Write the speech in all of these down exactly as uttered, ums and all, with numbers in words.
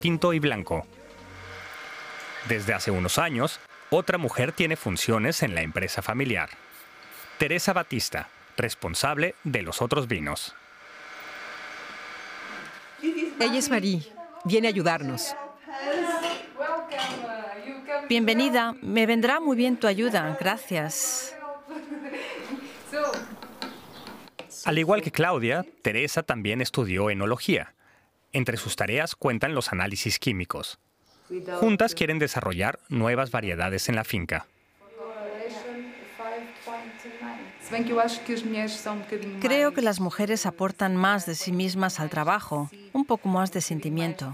tinto y blanco. Desde hace unos años, otra mujer tiene funciones en la empresa familiar. Teresa Batista, responsable de los otros vinos. Ella es Marie. Viene a ayudarnos. Bienvenida. Me vendrá muy bien tu ayuda. Gracias. Al igual que Claudia, Teresa también estudió enología. Entre sus tareas cuentan los análisis químicos. Juntas quieren desarrollar nuevas variedades en la finca. Creo que las mujeres aportan más de sí mismas al trabajo, un poco más de sentimiento.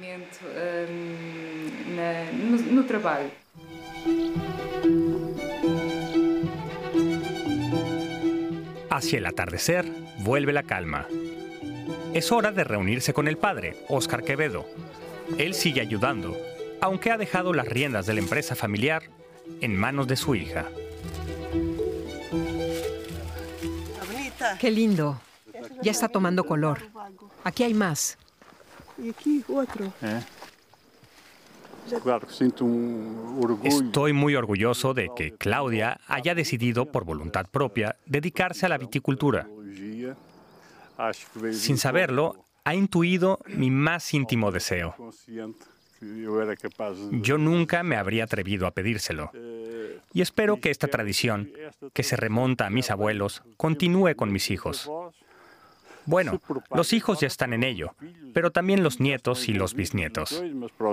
Hacia el atardecer, vuelve la calma. Es hora de reunirse con el padre, Óscar Quevedo. Él sigue ayudando, aunque ha dejado las riendas de la empresa familiar en manos de su hija. ¡Qué lindo! Ya está tomando color. Aquí hay más. Y aquí otro. ¿Eh? Claro, siento un orgullo. Estoy muy orgulloso de que Claudia haya decidido, por voluntad propia, dedicarse a la viticultura. Sin saberlo, ha intuido mi más íntimo deseo. Yo nunca me habría atrevido a pedírselo. Y espero que esta tradición, que se remonta a mis abuelos, continúe con mis hijos. Bueno, los hijos ya están en ello, pero también los nietos y los bisnietos.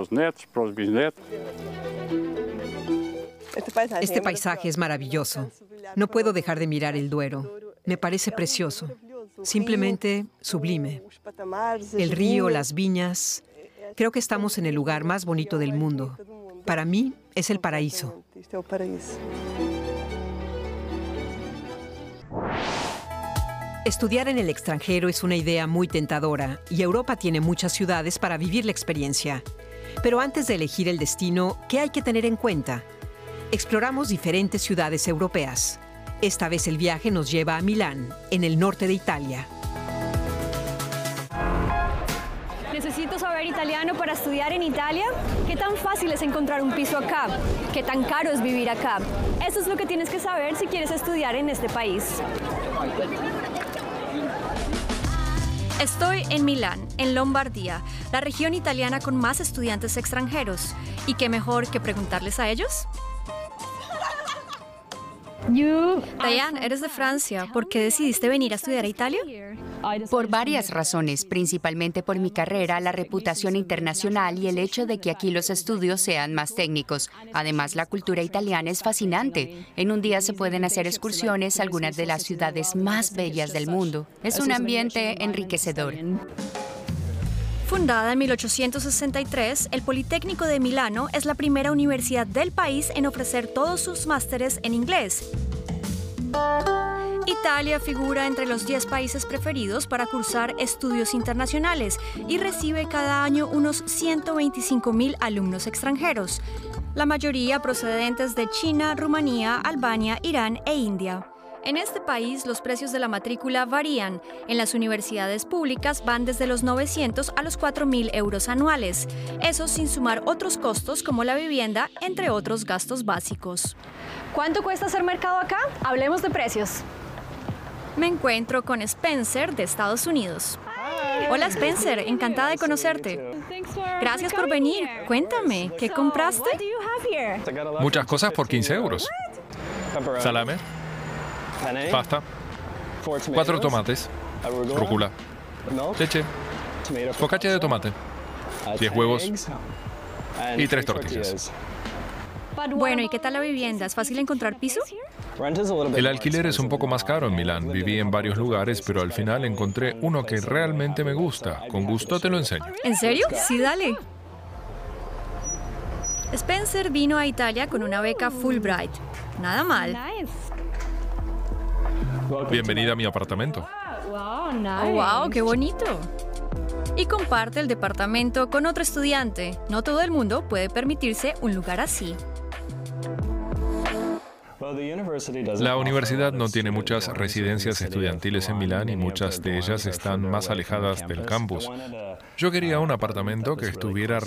Este paisaje es maravilloso. No puedo dejar de mirar el Duero. Me parece precioso. Simplemente sublime. El río, las viñas. Creo que estamos en el lugar más bonito del mundo. Para mí es el paraíso. Estudiar en el extranjero es una idea muy tentadora y Europa tiene muchas ciudades para vivir la experiencia. Pero antes de elegir el destino, ¿qué hay que tener en cuenta? Exploramos diferentes ciudades europeas. Esta vez el viaje nos lleva a Milán, en el norte de Italia. ¿Necesito saber italiano para estudiar en Italia? ¿Qué tan fácil es encontrar un piso acá? ¿Qué tan caro es vivir acá? Eso es lo que tienes que saber si quieres estudiar en este país. Estoy en Milán, en Lombardía, la región italiana con más estudiantes extranjeros. ¿Y qué mejor que preguntarles a ellos? Diane, eres de Francia. ¿Por qué decidiste venir a estudiar a Italia? Por varias razones, principalmente por mi carrera, la reputación internacional y el hecho de que aquí los estudios sean más técnicos. Además, la cultura italiana es fascinante. En un día se pueden hacer excursiones a algunas de las ciudades más bellas del mundo. Es un ambiente enriquecedor. Fundada en mil ochocientos sesenta y tres, el Politécnico de Milano es la primera universidad del país en ofrecer todos sus másteres en inglés. Italia figura entre los diez países preferidos para cursar estudios internacionales y recibe cada año unos ciento veinticinco mil alumnos extranjeros, la mayoría procedentes de China, Rumanía, Albania, Irán e India. En este país, los precios de la matrícula varían. En las universidades públicas van desde los novecientos a los cuatro mil euros anuales. Eso sin sumar otros costos como la vivienda, entre otros gastos básicos. ¿Cuánto cuesta hacer mercado acá? Hablemos de precios. Me encuentro con Spencer de Estados Unidos. Hola Spencer, encantada de conocerte. Gracias por venir. Cuéntame, ¿qué compraste? Muchas cosas por quince euros. Salame. Pasta, cuatro tomates, rúcula, leche, focaccia de tomate, diez huevos y tres tortillas. Bueno, ¿y qué tal la vivienda? ¿Es fácil encontrar piso? El alquiler es un poco más caro en Milán. Viví en varios lugares, pero al final encontré uno que realmente me gusta. Con gusto te lo enseño. ¿En serio? Sí, dale. Spencer vino a Italia con una beca Fulbright. Nada mal. Bienvenida a mi apartamento. Oh, wow, qué bonito. Y comparte el departamento con otro estudiante. No todo el mundo puede permitirse un lugar así. La universidad no tiene muchas residencias estudiantiles en Milán y muchas de ellas están más alejadas del campus. Yo quería un apartamento que estuviera